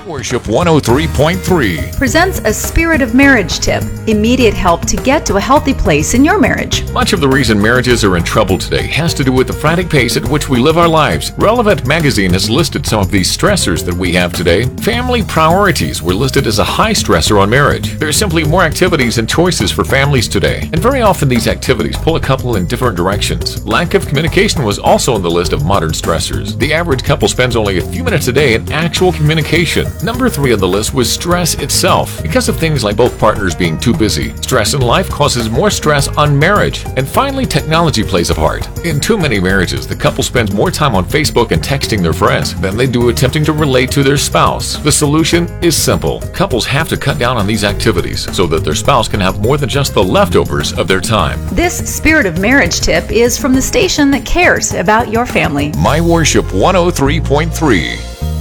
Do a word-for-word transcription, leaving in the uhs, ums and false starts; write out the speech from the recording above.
Worship one oh three point three presents a Spirit of Marriage tip, immediate help to get to a healthy place in your marriage. Much of the reason marriages are in trouble today has to do with the frantic pace at which we live our lives. Relevant Magazine has listed some of these stressors that we have today. Family priorities were listed as a high stressor on marriage. There are simply more activities and choices for families today, and very often these activities pull a couple in different directions. Lack of communication was also on the list of modern stressors. The average couple spends only a few minutes a day in actual communication. Number three on the list was stress itself. Because of things like both partners being too busy, stress in life causes more stress on marriage. And finally, technology plays a part. In too many marriages, the couple spends more time on Facebook and texting their friends than they do attempting to relate to their spouse. The solution is simple. Couples have to cut down on these activities so that their spouse can have more than just the leftovers of their time. This Spirit of Marriage tip is from the station that cares about your family. My Worship one oh three point three.